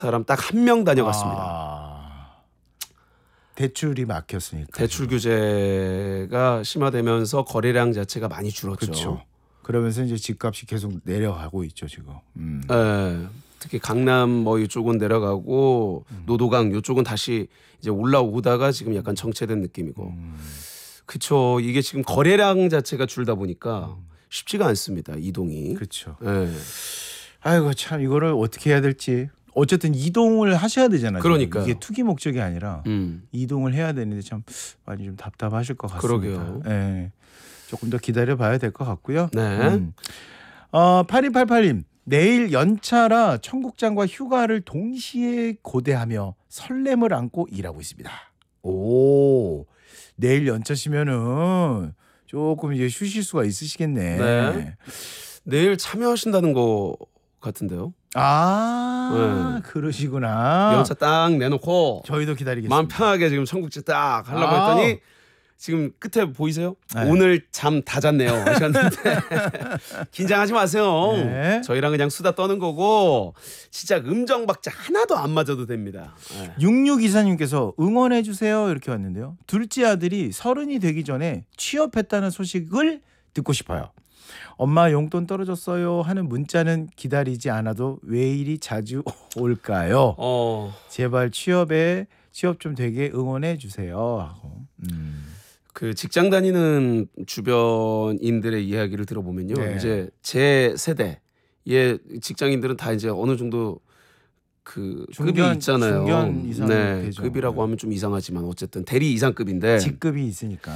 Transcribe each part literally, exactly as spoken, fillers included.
사람 딱 한 명 다녀갔습니다. 아, 대출이 막혔으니까. 대출 규제가 심화되면서 거래량 자체가 많이 줄었죠. 그렇죠. 그러면서 이제 집값이 계속 내려가고 있죠 지금. 음. 네, 특히 강남 뭐 이쪽은 내려가고 음. 노도강 이쪽은 다시 이제 올라오다가 지금 약간 정체된 느낌이고. 음. 그렇죠. 이게 지금 거래량 자체가 줄다 보니까 쉽지가 않습니다. 이동이. 그렇죠. 네. 아이고 참 이거를 어떻게 해야 될지. 어쨌든 이동을 하셔야 되잖아요. 그러니까 이게 투기 목적이 아니라 음. 이동을 해야 되는데 참 많이 좀 답답하실 것 같습니다. 그러게요. 네. 조금 더 기다려봐야 될 것 같고요. 네. 음. 어, 팔이팔팔 님 내일 연차라 청국장과 휴가를 동시에 고대하며 설렘을 안고 일하고 있습니다. 오, 내일 연차시면은 조금 이제 쉬실 수가 있으시겠네. 네. 내일 참여하신다는 거 같은데요. 아, 네. 그러시구나. 연차 딱 내놓고 저희도 기다리겠습니다. 마음 편하게 지금 청국장 딱 하려고 아. 했더니 지금 끝에 보이세요? 네. 오늘 잠 다 잤네요 하셨는데 긴장하지 마세요. 네. 저희랑 그냥 수다 떠는 거고 진짜 음정 박자 하나도 안 맞아도 됩니다. 네. 육육이사님께서 응원해 주세요 이렇게 왔는데요. 둘째 아들이 서른이 되기 전에 취업했다는 소식을 듣고 싶어요. 엄마 용돈 떨어졌어요 하는 문자는 기다리지 않아도 왜 이리 자주 올까요? 어. 제발 취업에 취업 좀 되게 응원해 주세요 하고. 음. 그 직장 다니는 주변인들의 이야기를 들어보면요, 네. 이제 제 세대의 직장인들은 다 이제 어느 정도 그 급이 중견, 있잖아요. 중견 이상 네, 되죠. 급이라고 하면 좀 이상하지만 어쨌든 대리 이상급인데 직급이 있으니까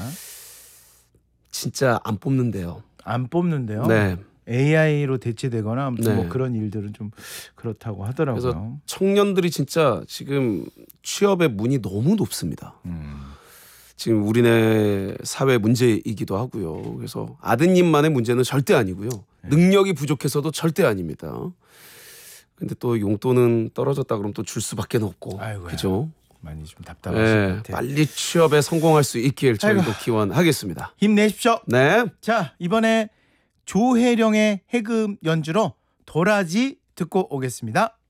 진짜 안 뽑는데요. 안 뽑는데요. 네. 에이아이로 대체되거나 네. 뭐 그런 일들은 좀 그렇다고 하더라고요. 그래서 청년들이 진짜 지금 취업의 문이 너무 높습니다. 음. 지금 우리네 사회 문제이기도 하고요. 그래서 아드님만의 문제는 절대 아니고요. 네. 능력이 부족해서도 절대 아닙니다. 근데 또 용돈은 떨어졌다 그러면 또 줄 수밖에 없고, 그죠? 많이 좀 답답하실 네, 것 같아요. 빨리 취업에 성공할 수 있길 저희도 아이고. 기원하겠습니다. 힘내십시오. 네. 자, 이번에 조혜령의 해금 연주로 도라지 듣고 오겠습니다.